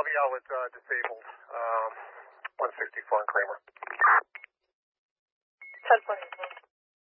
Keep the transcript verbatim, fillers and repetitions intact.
I'll be out with uh, disabled, um, one sixty-four in Kramer. ten point.